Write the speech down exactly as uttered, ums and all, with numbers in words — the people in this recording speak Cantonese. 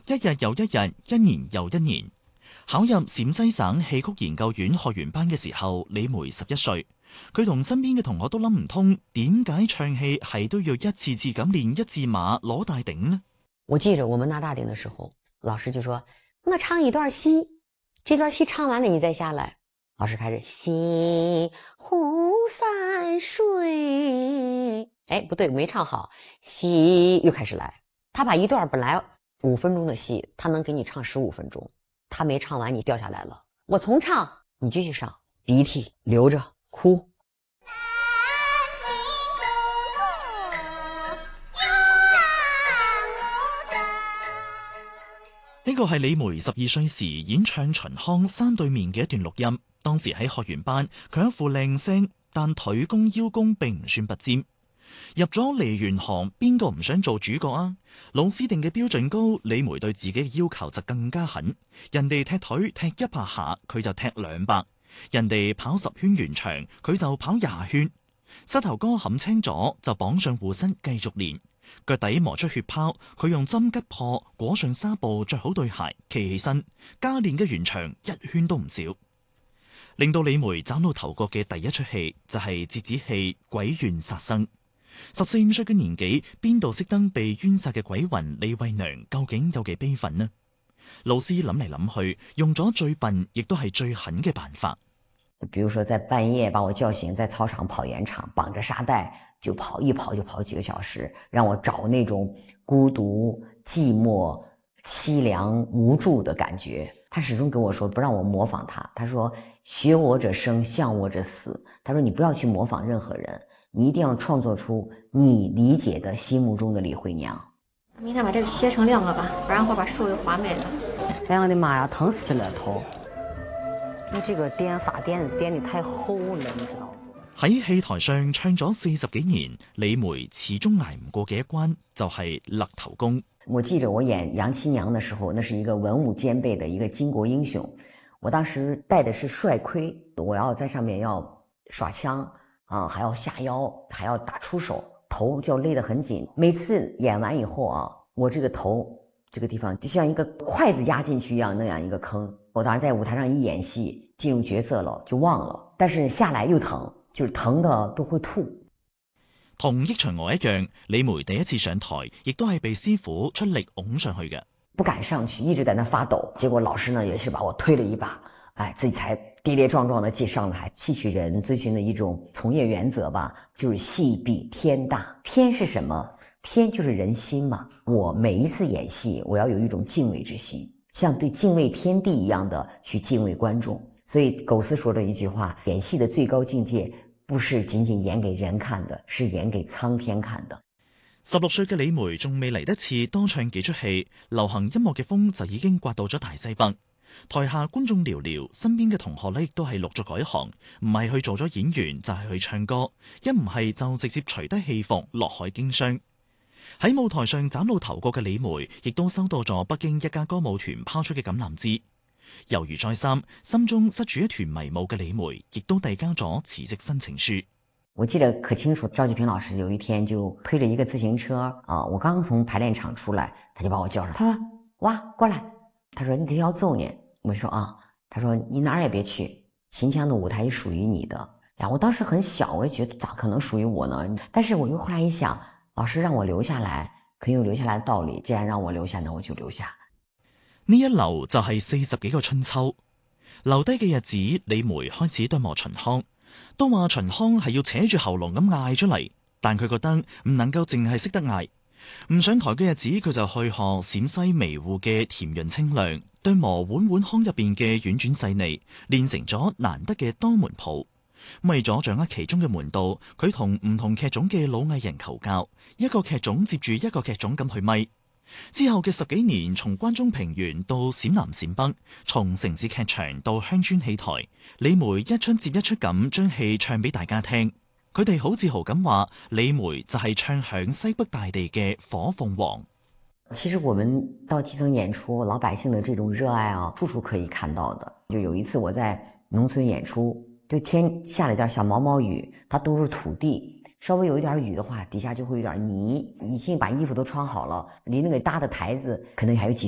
一日又一日，一年又一年。考入陝西省戲曲研究院學員班嘅時候，李梅十一歲。佢同身邊嘅同學都諗唔通，點解唱戲係都要一次次咁練一字馬攞大頂呢？ 我記着我們拿大頂的時候，老師就說：我唱一段戲，這段戲唱完了你再下來。老師開始西湖山水，哎，不對，沒唱好，西又開始來。他把一段本來五分鐘的戲，他能給你唱十五分鐘，他沒唱完你掉下來了。我重唱，你繼續上，鼻涕流着哭。 呢個係李梅十二歲時演唱秦腔《山對面》嘅一段錄音。當時喺學員班，佢一副靚聲，但腿功腰功並唔算拔尖。入咗梨園行，邊個唔想做主角啊？老師定嘅標準高，李梅對自己嘅要求就更加狠。人哋踢腿踢一百下，佢就踢兩百；人哋跑十圈完場，佢就跑廿圈。膝頭哥冚青咗，就綁上護膝繼續練。腳底磨出血泡，佢用針吉破，裹上紗布，着好對鞋，企起身，加練嘅完場一圈都唔少。令到李梅嶄露頭角嘅第一出戲就係折子戲《鬼怨殺生》。十四五歲嘅年紀，邊度識得被冤殺嘅鬼魂李慧娘究竟有幾悲憤呢？老師諗嚟諗去，用咗最笨亦都係最狠嘅辦法。 比如說在半夜把我叫醒，在操場跑圓場，綁着沙袋就跑，一跑就跑幾個小時，讓我找那種孤獨、寂寞、淒涼、無助的感覺。他始終跟我說不讓我模仿他，他說學我者生，像我者死。他說你不要去模仿任何人，你一定要創作出你理解的心目中的李慧娘。 明天把這個切成兩個吧，不然會把手給劃沒了。 哎呀我的媽呀，疼死了頭！你這個顛法顛顛得太厚了，你知道嗎？ 喺戲台上唱咗四十幾年，李梅始終捱唔過嘅一關就係勒頭功。 我記着我演楊七娘的時候，那是一個文武兼備的一個巾幗英雄。我當時戴的是帥盔，我要在上面要耍槍啊，還要下腰，還要打出手，頭就勒得很緊。每次演完以後啊，我這個頭這個地方就像一個筷子壓進去一樣，那樣一個坑。我當時在舞台上一演戲，進入角色了就忘了，但是下來又疼，就是疼的都會吐。 同益祥娥一樣，李梅第一次上台，亦都係被師傅出力拱上去嘅。 不敢上去，一直在那發抖。結果老師呢，也是把我推了一把，哎，自己才跌跌撞撞的繼上台。戲曲人遵循的一種從業原則吧，就是戲比天大。天是什麼？天就是人心嘛。我每一次演戲，我要有一種敬畏之心，像對敬畏天地一樣的去敬畏觀眾。所以苟思說的一句話，演戲的最高境界不是僅僅演給人看的，是演給蒼天看的。 十六歲嘅李梅仲未嚟得切多唱幾出戲，流行音樂嘅風就已經刮到咗大西北。台下觀眾寥寥，身邊嘅同學呢亦都係陸續改行，唔係去做咗演員，就係去唱歌，一唔係就直接除低戲服落海經商。喺舞台上嶄露頭角嘅李梅，亦都收到咗北京一家歌舞團拋出嘅橄欖枝。猶豫再三，心中塞住一團迷霧嘅李梅，亦都遞交咗辭職申請書。 我記得可清楚，趙繼平老師有一天就推着一個自行車啊，我剛剛從排練場出來，他就把我叫上，他說：哇，過來。他說：你這要走呢？我說：啊。他說：你哪兒也別去，秦腔的舞台也屬於你的。呀，我當時很小，我也覺得咋可能屬於我呢？但是我又後來一想，老師讓我留下來，肯有留下來的道理。既然讓我留下，那我就留下。 呢一留就係四十幾個春秋，留低嘅日子，李梅開始琢磨秦腔。都話秦腔係要扯住喉嚨咁嗌出嚟，但佢覺得唔能夠淨係識得嗌。唔上台嘅日子，佢就去學陝西微戶嘅甜潤清亮，對磨碗碗腔入邊嘅婉轉細膩，練成咗難得嘅多門譜。為咗掌握其中嘅門道，佢同唔同劇種嘅老藝人求教，一個劇種接住一個劇種咁去咪。之後嘅十幾年，從關中平原到陝南陝北，從城市劇場到鄉村戲台，李梅一出接一出咁將戲唱俾大家聽。佢哋好自豪咁話，李梅就係唱響西北大地嘅火鳳凰。 其實我們到基層演出，老百姓的這種熱愛啊，處處可以看到的。就有一次我在農村演出，就天下了一點小毛毛雨，它都是土地。稍微有一點雨的話，底下就會有點泥，已經把衣服都穿好了，離那個搭的台子可能還有幾